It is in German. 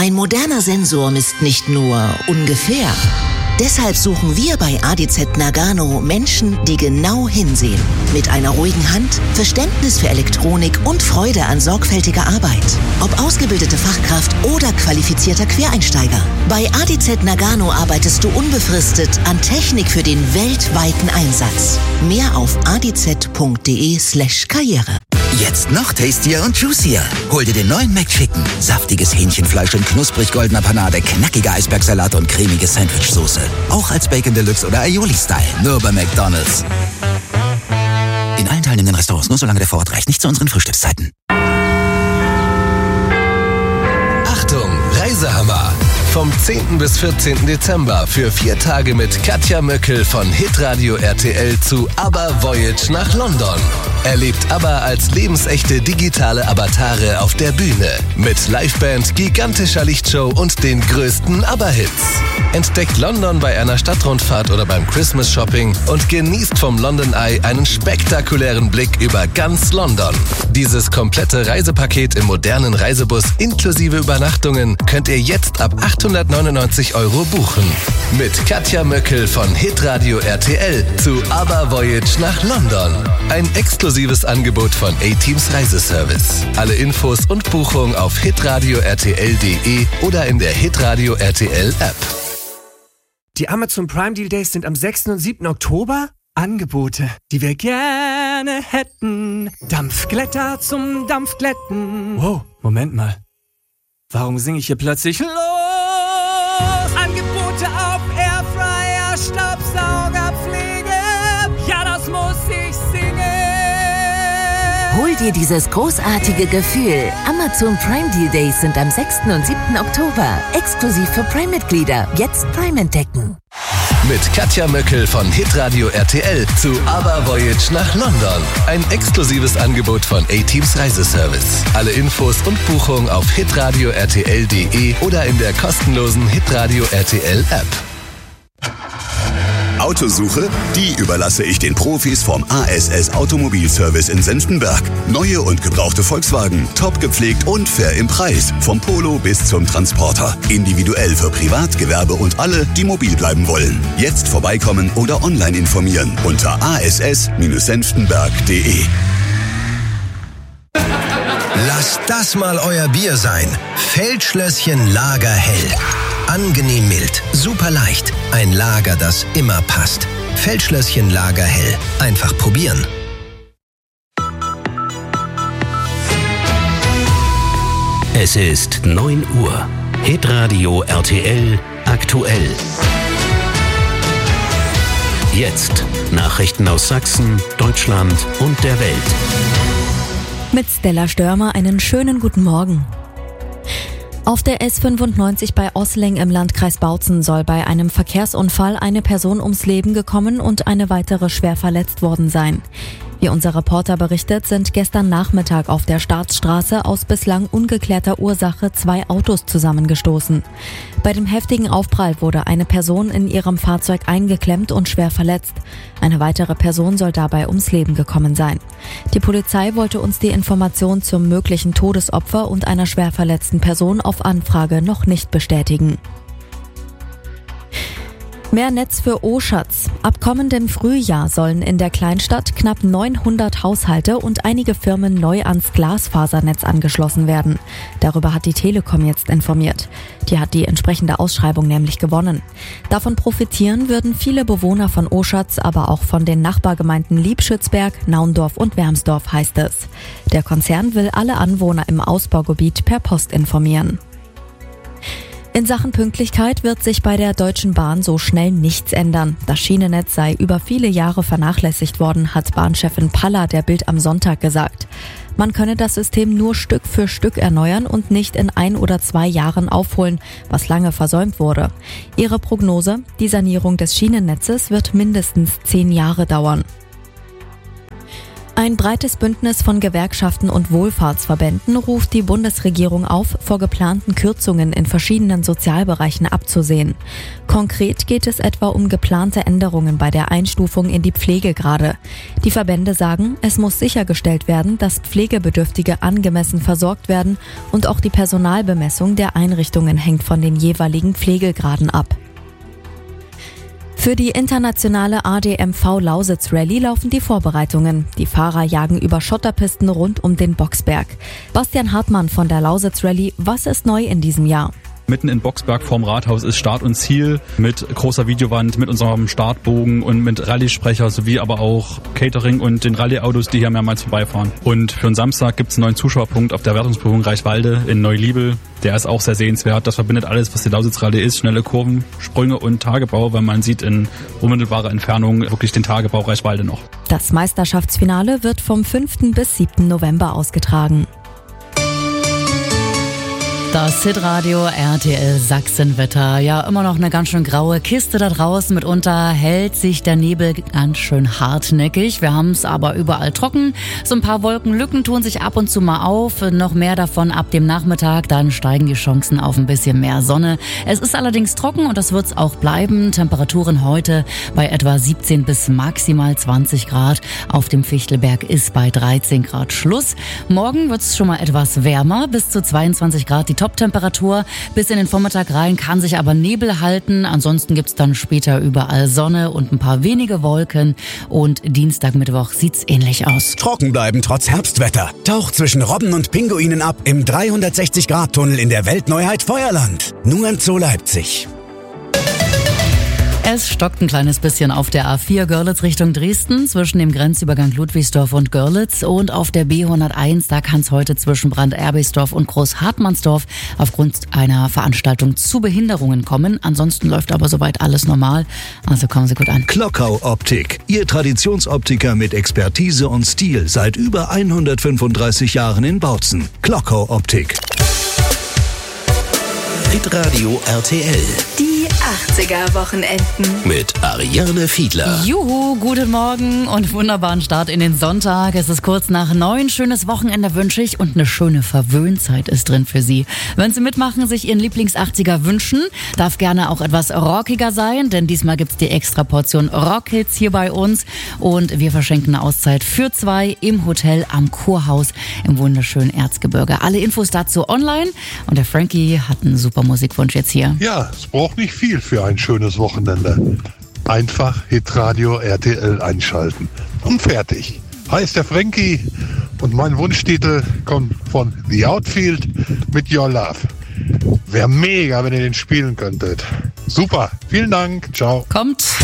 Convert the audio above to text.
Ein moderner Sensor misst nicht nur ungefähr. Deshalb suchen wir bei ADZ Nagano Menschen, die genau hinsehen. Mit einer ruhigen Hand, Verständnis für Elektronik und Freude an sorgfältiger Arbeit. Ob ausgebildete Fachkraft oder qualifizierter Quereinsteiger. Bei ADZ Nagano arbeitest du unbefristet an Technik für den weltweiten Einsatz. Mehr auf adz.de/Karriere. Jetzt noch tastier und juicier. Hol dir den neuen McChicken. Saftiges Hähnchenfleisch in knusprig goldener Panade, knackiger Eisbergsalat und cremige Sandwichsoße. Auch als Bacon Deluxe oder Aioli-Style. Nur bei McDonald's. In allen teilnehmenden Restaurants nur solange der Vorrat reicht. Nicht zu unseren Frühstückszeiten. Achtung, Reisehammer! Vom 10. bis 14. Dezember für 4 Tage mit Katja Möckel von Hitradio RTL zu ABBA Voyage nach London. Erlebt ABBA als lebensechte digitale Avatare auf der Bühne. Mit Liveband, gigantischer Lichtshow und den größten ABBA-Hits. Entdeckt London bei einer Stadtrundfahrt oder beim Christmas Shopping und genießt vom London Eye einen spektakulären Blick über ganz London. Dieses komplette Reisepaket im modernen Reisebus inklusive Übernachtungen könnt ihr jetzt ab 899 € buchen. Mit Katja Möckel von Hitradio RTL zu ABBA Voyage nach London. Ein exklusives Angebot von A-Teams Reiseservice. Alle Infos und Buchung auf hitradio-rtl.de oder in der Hitradio RTL App. Die Amazon Prime Deal Days sind am 6. und 7. Oktober. Angebote, die wir gerne hätten. Dampfglätter zum Dampfglätten. Wow, Moment mal. Warum singe ich hier plötzlich los? Angebote auf Airfryer, Staubsaugerpflege. Ja, das muss ich singen. Hol dir dieses großartige Gefühl. Amazon Prime Deal Days sind am 6. und 7. Oktober. Exklusiv für Prime-Mitglieder. Jetzt Prime entdecken. Mit Katja Möckel von Hitradio RTL zu ABBA Voyage nach London. Ein exklusives Angebot von A-Teams Reiseservice. Alle Infos und Buchung auf hitradio-rtl.de oder in der kostenlosen Hitradio RTL App. Autosuche? Die überlasse ich den Profis vom ASS Automobilservice in Senftenberg. Neue und gebrauchte Volkswagen, top gepflegt und fair im Preis. Vom Polo bis zum Transporter. Individuell für Privat, Gewerbe und alle, die mobil bleiben wollen. Jetzt vorbeikommen oder online informieren unter ass-senftenberg.de. Lasst das mal euer Bier sein. Feldschlösschen Lagerhell. Angenehm mild, super leicht. Ein Lager, das immer passt. Feldschlösschen Lagerhell. Einfach probieren. Es ist 9 Uhr. Hitradio RTL aktuell. Jetzt Nachrichten aus Sachsen, Deutschland und der Welt. Mit Stella Störmer einen schönen guten Morgen. Auf der S95 bei Ossling im Landkreis Bautzen soll bei einem Verkehrsunfall eine Person ums Leben gekommen und eine weitere schwer verletzt worden sein. Wie unser Reporter berichtet, sind gestern Nachmittag auf der Staatsstraße aus bislang ungeklärter Ursache 2 Autos zusammengestoßen. Bei dem heftigen Aufprall wurde eine Person in ihrem Fahrzeug eingeklemmt und schwer verletzt. Eine weitere Person soll dabei ums Leben gekommen sein. Die Polizei wollte uns die Information zum möglichen Todesopfer und einer schwer verletzten Person auf Anfrage noch nicht bestätigen. Mehr Netz für Oschatz. Ab kommendem Frühjahr sollen in der Kleinstadt knapp 900 Haushalte und einige Firmen neu ans Glasfasernetz angeschlossen werden. Darüber hat die Telekom jetzt informiert. Die hat die entsprechende Ausschreibung nämlich gewonnen. Davon profitieren würden viele Bewohner von Oschatz, aber auch von den Nachbargemeinden Liebschützberg, Naundorf und Wermsdorf, heißt es. Der Konzern will alle Anwohner im Ausbaugebiet per Post informieren. In Sachen Pünktlichkeit wird sich bei der Deutschen Bahn so schnell nichts ändern. Das Schienennetz sei über viele Jahre vernachlässigt worden, hat Bahnchefin Paller der Bild am Sonntag gesagt. Man könne das System nur Stück für Stück erneuern und nicht in 1 oder 2 Jahren aufholen, was lange versäumt wurde. Ihre Prognose: Die Sanierung des Schienennetzes wird mindestens 10 Jahre dauern. Ein breites Bündnis von Gewerkschaften und Wohlfahrtsverbänden ruft die Bundesregierung auf, vor geplanten Kürzungen in verschiedenen Sozialbereichen abzusehen. Konkret geht es etwa um geplante Änderungen bei der Einstufung in die Pflegegrade. Die Verbände sagen, es muss sichergestellt werden, dass Pflegebedürftige angemessen versorgt werden und auch die Personalbemessung der Einrichtungen hängt von den jeweiligen Pflegegraden ab. Für die internationale ADMV Lausitz Rallye laufen die Vorbereitungen. Die Fahrer jagen über Schotterpisten rund um den Boxberg. Bastian Hartmann von der Lausitz Rallye, was ist neu in diesem Jahr? Mitten in Boxberg vorm Rathaus ist Start und Ziel mit großer Videowand, mit unserem Startbogen und mit Rallye-Sprecher sowie aber auch Catering und den Rallye-Autos, die hier mehrmals vorbeifahren. Und für den Samstag gibt es einen neuen Zuschauerpunkt auf der Wertungsprüfung Reichwalde in Neuliebel. Der ist auch sehr sehenswert. Das verbindet alles, was die Lausitz-Rallye ist. Schnelle Kurven, Sprünge und Tagebau, weil man sieht in unmittelbarer Entfernung wirklich den Tagebau Reichwalde noch. Das Meisterschaftsfinale wird vom 5. bis 7. November ausgetragen. Das Hitradio RTL Sachsenwetter. Ja, immer noch eine ganz schön graue Kiste da draußen. Mitunter hält sich der Nebel ganz schön hartnäckig. Wir haben es aber überall trocken. So ein paar Wolkenlücken tun sich ab und zu mal auf. Noch mehr davon ab dem Nachmittag. Dann steigen die Chancen auf ein bisschen mehr Sonne. Es ist allerdings trocken und das wird es auch bleiben. Temperaturen heute bei etwa 17 bis maximal 20 Grad. Auf dem Fichtelberg ist bei 13 Grad Schluss. Morgen wird es schon mal etwas wärmer. Bis zu 22 Grad die Top-Temperatur. Bis in den Vormittag rein kann sich aber Nebel halten. Ansonsten gibt's dann später überall Sonne und ein paar wenige Wolken. Und Dienstag, Mittwoch sieht's ähnlich aus. Trocken bleiben trotz Herbstwetter. Taucht zwischen Robben und Pinguinen ab im 360-Grad-Tunnel in der Weltneuheit Feuerland. Nur im Zoo Leipzig. Es stockt ein kleines bisschen auf der A4 Görlitz Richtung Dresden zwischen dem Grenzübergang Ludwigsdorf und Görlitz und auf der B101, da kann es heute zwischen Brand-Erbisdorf und Groß-Hartmannsdorf aufgrund einer Veranstaltung zu Behinderungen kommen. Ansonsten läuft aber soweit alles normal, also kommen Sie gut an. Klockau Optik, Ihr Traditionsoptiker mit Expertise und Stil seit über 135 Jahren in Bautzen. Klockau Optik. Hitradio RTL. Die 80er-Wochenenden. Mit Ariane Fiedler. Juhu, guten Morgen und wunderbaren Start in den Sonntag. Es ist kurz nach 9. Schönes Wochenende wünsche ich und eine schöne Verwöhnzeit ist drin für Sie. Wenn Sie mitmachen, sich Ihren Lieblings-80er wünschen, darf gerne auch etwas rockiger sein, denn diesmal gibt's die extra Portion Rockhits hier bei uns und wir verschenken eine Auszeit für 2 im Hotel am Kurhaus im wunderschönen Erzgebirge. Alle Infos dazu online und der Frankie hat einen super Musikwunsch jetzt hier. Ja, es braucht nicht viel für ein schönes Wochenende. Einfach Hitradio RTL einschalten und fertig. Hi, ist der Frankie und mein Wunschtitel kommt von The Outfield mit Your Love. Wäre mega, wenn ihr den spielen könntet. Super, vielen Dank, ciao. Kommt